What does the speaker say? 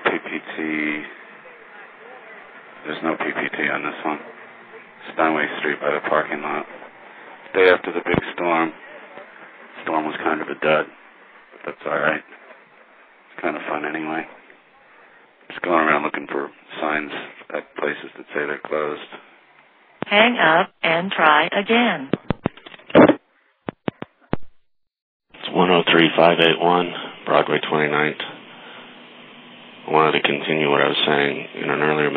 PPT. There's no PPT on this one. Steinway Street by the parking lot. Day after the big storm. Storm was kind of a dud, but that's all right. It's kind of fun anyway. Just going around looking for signs at places that say they're closed. Hang up and try again. It's 103581 Broadway 29th. I wanted to continue what I was saying in an earlier